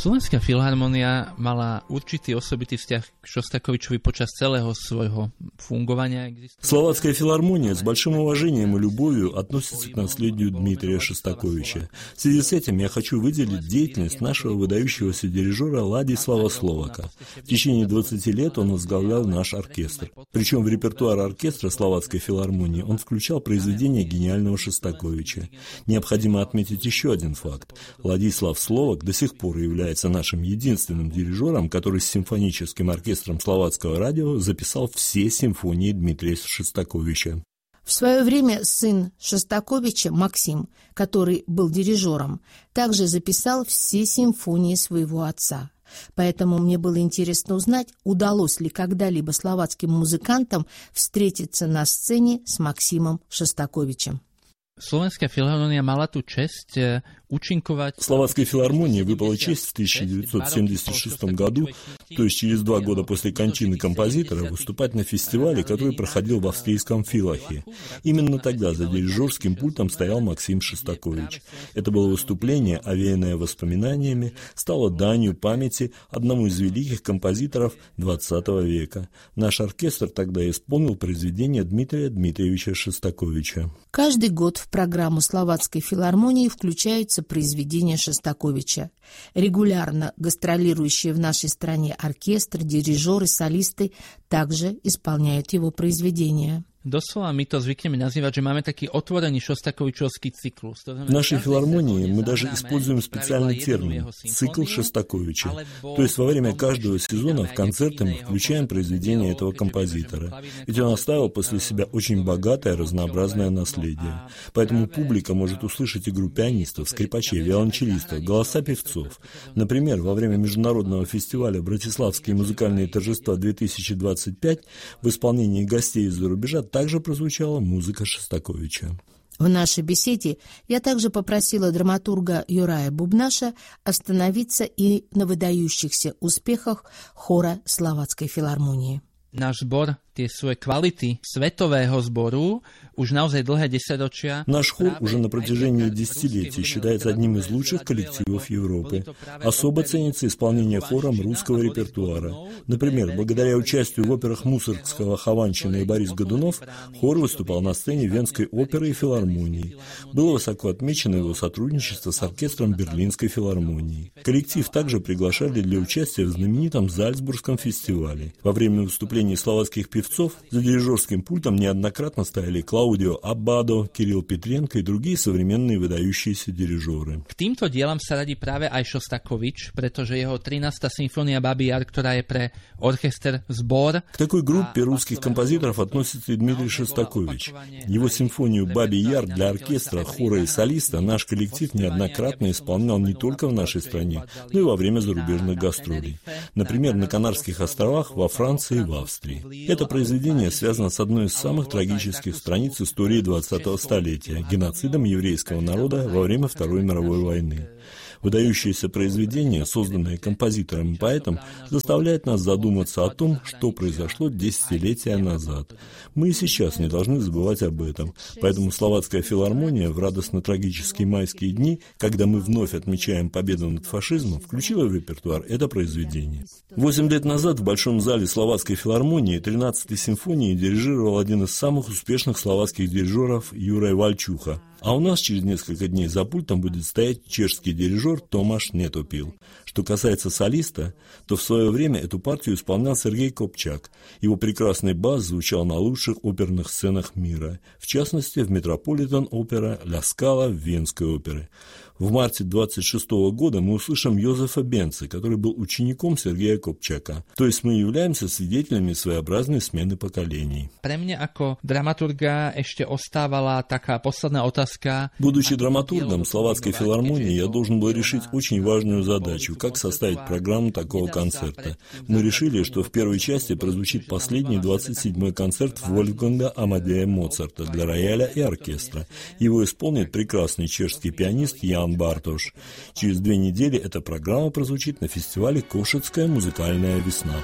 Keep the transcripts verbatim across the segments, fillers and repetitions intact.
Slovenská filharmónia mala určitý osobitý vzťah k Šостаковичovi počas celého svojho fungovania. Словацкая филармония с большим уважением и любовью относится к наследию Дмитрия Шостаковича. В связи с этим я хочу выделить деятельность нашего выдающегося дирижера Ладислава Словака. В течение двадцати лет он возглавлял наш оркестр. Причем в репертуар оркестра Словацкой филармонии он включал произведения гениального Шостаковича. Необходимо отметить еще один факт. Ладислав Словак до сих пор является нашим единственным дирижером, который с симфоническим оркестром Словацкого радио записал все симфонии Дмитрия Шостаковича. В свое время сын Шостаковича, Максим, который был дирижером, также записал все симфонии своего отца. Поэтому мне было интересно узнать, удалось ли когда-либо словацким музыкантам встретиться на сцене с Максимом Шостаковичем. Slovenská filharmónia mala tú česť účinkovať. Словацкой филармонии выпала честь в тысяча девятьсот семьдесят шестом году, то есть через два года после кончины композитора, выступать на фестивале, который проходил в австрийском Филахе. Именно тогда за дирижерским пультом стоял Максим Шостакович. Это было выступление, овеянное воспоминаниями, стало данью памяти одному из великих композиторов двадцатого века. Наш оркестр тогда исполнил произведение Дмитрия Дмитриевича Шостаковича. Каждый год в программу Словацкой филармонии включаются произведения Шостаковича. Регулярно гастролирующие в нашей стране оркестр, дирижеры, солисты также исполняют его произведения. Doslova my to zvykneme nazývať, že máme taký otvorený Šostakovičovský cyklus. В нашей филармонии мы даже используем специальный термин – цикл Шостаковича. То есть во время каждого сезона в концерты мы включаем произведения этого композитора. Ведь он оставил после себя очень богатое разнообразное наследие. Поэтому публика может услышать игру пианистов, скрипачей, виолончелистов, голоса певцов. Например, во время международного фестиваля «Братиславские музыкальные торжества две тысячи двадцать пять» в исполнении гостей из-за рубежа также прозвучала музыка Шостаковича. В нашей беседе я также попросила драматурга Юрая Бубнаша остановиться и на выдающихся успехах хора Словацкой филармонии. Náš zbor tie svoje kvality svetového zboru už naozaj dlhé desaťročia. Наш хор уже на протяжении десятилетий считается одним из лучших коллективов Европы. Особо ценится исполнение хором русского репертуара. Например, благодаря участию в операх Мусоргского, Хованщина и Борис Годунов, хор выступал на сцене Венской оперы и филармонии. Было высоко отмечено его сотрудничество с оркестром Берлинской филармонии. Коллектив также приглашали для участия в знаменитом Зальцбургском фестивале. Во время выступлений словацких певцов за дирижерским пультом неоднократно стояли Клаудио Аббадо, Кирилл Петренко и другие современные выдающиеся дирижеры. K týmto dielam sa radí práve aj Šostakovič, pretože jeho trinásta symfónia Babí Jar, ktorá je pre оркестр сбор. К такой группе русских композиторов относится и Дмитрий Шостакович. Его симфонию «Бабий Яр» для оркестра, хора и солиста наш коллектив неоднократно исполнял не только в нашей стране, но и во время зарубежных гастролей. Например, на Канарских островах, во Франции и в Австрии. Это произведение связано с одной из самых трагических страниц истории двадцатого столетия – геноцидом еврейского народа во время Второй мировой войны. Выдающееся произведение, созданное композитором и поэтом, заставляет нас задуматься о том, что произошло десятилетия назад. Мы и сейчас не должны забывать об этом. Поэтому Словацкая филармония в радостно-трагические майские дни, когда мы вновь отмечаем победу над фашизмом, включила в репертуар это произведение. Восемь лет назад в Большом зале Словацкой филармонии тринадцатой симфонии дирижировал один из самых успешных словацких дирижеров Юрай Вальчуха. А у нас через несколько дней за пультом будет стоять чешский дирижер Томаш Нетопил. Что касается солиста, то в свое время эту партию исполнял Сергей Копчак. Его прекрасный бас звучал на лучших оперных сценах мира, в частности в Метрополитен-опера «Ля Скала» в Венской опере. В марте двадцать шестого года мы услышим Йозефа Бенца, который был учеником Сергея Копчака. То есть мы являемся свидетелями своеобразной смены поколений. Pre mňa ako dramaturga ešte ostávala taká posledná otázka. Будучи драматургом Словацкой филармонии, я должен был решить очень важную задачу, как составить программу такого концерта. Мы решили, что в первой части прозвучит последний двадцать седьмой концерт Вольфганга Амадея Моцарта для рояля и оркестра. Его исполнит прекрасный чешский пианист Ян Бартош. Через две недели эта программа прозвучит на фестивале «Кошицкая музыкальная весна».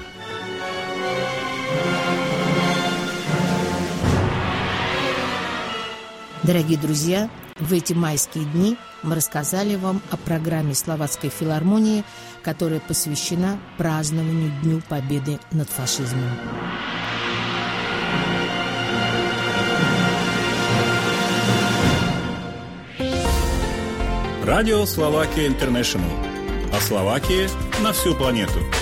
Дорогие друзья, в эти майские дни мы рассказали вам о программе Словацкой филармонии, которая посвящена празднованию Дню Победы над фашизмом. Радио Словакия Интернешнл. О Словакии на всю планету.